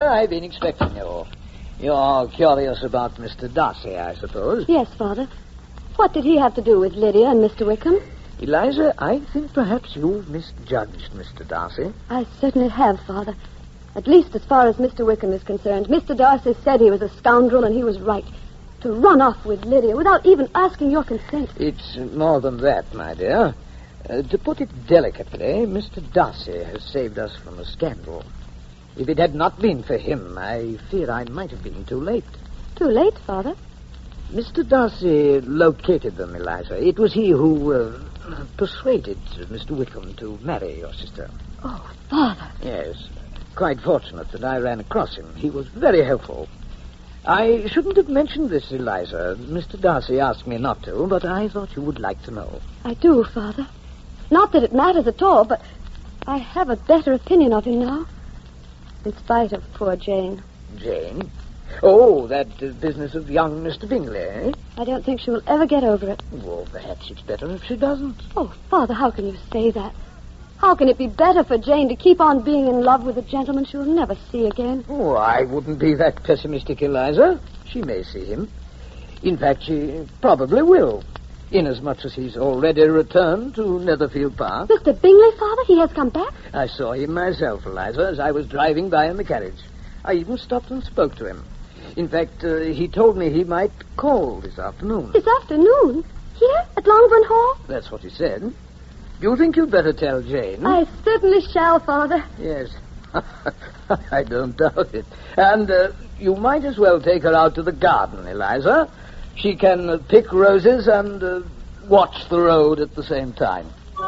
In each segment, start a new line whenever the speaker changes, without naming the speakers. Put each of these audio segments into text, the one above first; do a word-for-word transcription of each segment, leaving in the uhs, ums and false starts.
I've been expecting you. You're curious about Mister Darcy, I suppose.
Yes, Father. What did he have to do with Lydia and Mister Wickham?
Eliza, I think perhaps you've misjudged Mister Darcy.
I certainly have, Father. At least as far as Mister Wickham is concerned. Mister Darcy said he was a scoundrel, and he was right. To run off with Lydia without even asking your consent.
It's more than that, my dear. Uh, to put it delicately, Mister Darcy has saved us from a scandal. If it had not been for him, I fear I might have been too late.
Too late, Father?
Mister Darcy located them, Eliza. It was he who uh, persuaded Mister Wickham to marry your sister.
Oh, Father.
Yes. Quite fortunate that I ran across him. He was very helpful. I shouldn't have mentioned this, Eliza. Mister Darcy asked me not to, but I thought you would like to know.
I do, Father. Not that it matters at all, but I have a better opinion of him now. In spite of poor Jane.
Jane? Oh, that uh, business of young Mister Bingley, eh?
I don't think she will ever get over it.
Well, perhaps it's better if she doesn't.
Oh, Father, how can you say that? How can it be better for Jane to keep on being in love with a gentleman she'll never see again?
Oh, I wouldn't be that pessimistic, Eliza. She may see him. In fact, she probably will, inasmuch as he's already returned to Netherfield Park.
Mister Bingley, Father? He has come back?
I saw him myself, Eliza, as I was driving by in the carriage. I even stopped and spoke to him. In fact, uh, he told me he might call this afternoon.
This afternoon? Here? At Longbourn Hall?
That's what he said. Do you think you'd better tell Jane?
I certainly shall, Father.
Yes. I don't doubt it. And uh, you might as well take her out to the garden, Eliza. She can uh, pick roses and uh, watch the road at the same time.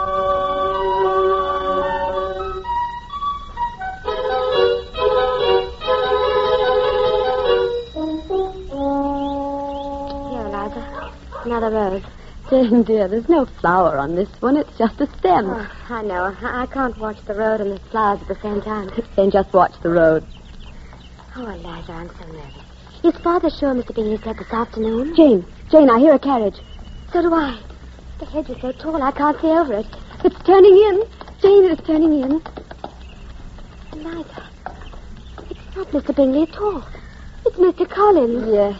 Here, Eliza. Another rose. Jane, dear, there's no flower on this one. It's just a stem.
Oh, I know. I can't watch the road and the flowers at the same time.
Then just watch the road.
Oh, Eliza, I'm so nervous. Is Father sure Mister Bingley said this afternoon?
Jane, Jane, I hear a carriage.
So do I. The hedge is so tall I can't see over it.
It's turning in. Jane, it's turning in.
Eliza, it's not Mister Bingley at all. It's Mister Collins.
Yes.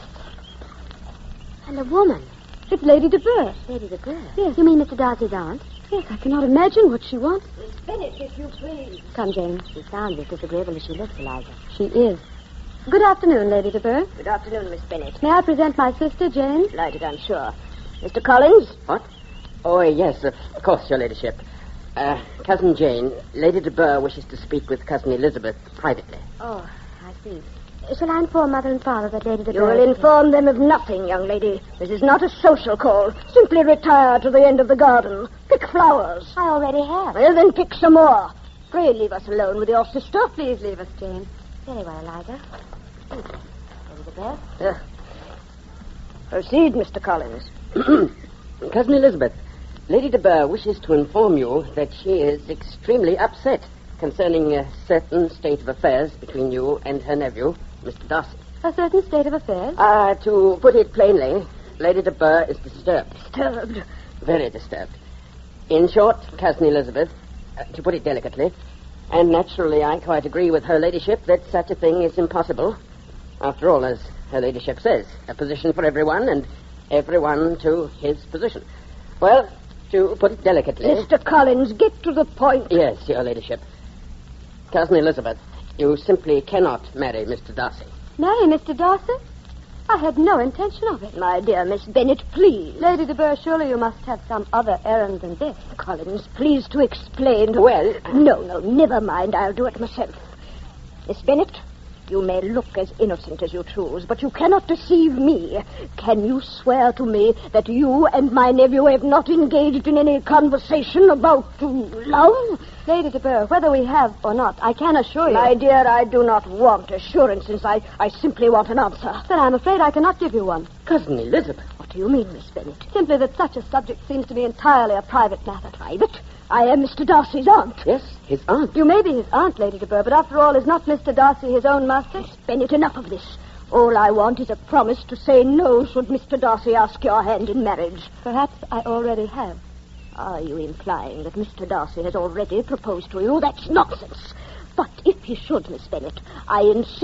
And a woman.
It's Lady de Burgh.
Lady de Burgh?
Yes.
You mean Mister Darcy's aunt?
Yes, I cannot imagine what she wants.
Finish, if you please.
Come, Jane.
She sounds as disagreeable as she looks, Eliza.
She is. Good afternoon, Lady de Burgh.
Good afternoon, Miss Bennet.
May I present my sister, Jane?
Delighted, I'm sure. Mister Collins?
What? Oh, yes, of course, Your Ladyship. Uh, Cousin Jane, Lady de Burgh wishes to speak with Cousin Elizabeth privately.
Oh, I see. Shall I inform Mother and Father that Lady de
You
Burgh...
will inform them of nothing, young lady. This is not a social call. Simply retire to the end of the garden. Pick flowers.
I already have.
Well, then pick some more. Pray leave us alone with your sister.
Please leave us, Jane.
Very well, Eliza. Lady de Burgh?
Uh, proceed, Mister Collins.
Cousin Elizabeth, Lady de Burgh wishes to inform you that she is extremely upset concerning a certain state of affairs between you and her nephew, Mister Darcy.
A certain state of affairs?
Uh, to put it plainly, Lady de Burgh is disturbed.
Disturbed.
Very disturbed. In short, Cousin Elizabeth, uh, to put it delicately, and naturally I quite agree with her ladyship that such a thing is impossible. After all, as her ladyship says, a position for everyone and everyone to his position. Well, to put it delicately...
Mister Collins, get to the point.
Yes, your ladyship. Cousin Elizabeth, you simply cannot marry Mister Darcy.
Marry Mister Darcy? I had no intention of it.
My dear Miss Bennet, please.
Lady de Burgh, surely you must have some other errand than this.
Collins, please to explain to...
Well...
No, no, never mind. I'll do it myself. Miss Bennet, you may look as innocent as you choose, but you cannot deceive me. Can you swear to me that you and my nephew have not engaged in any conversation about love?
Lady de Burgh, whether we have or not, I can assure you...
My dear, I do not want assurances. I, I simply want an answer.
Then I'm afraid I cannot give you one.
Cousin Elizabeth.
What do you mean, Miss Bennet?
Simply that such a subject seems to be entirely a private matter.
Private? I am Mister Darcy's aunt.
Yes, his aunt.
You may be his aunt, Lady de Burgh, but after all, is not Mister Darcy his own master?
Miss Bennet, enough of this. All I want is a promise to say no should Mister Darcy ask your hand in marriage.
Perhaps I already have.
Are you implying that Mister Darcy has already proposed to you? That's nonsense. But if he should, Miss Bennet, I insist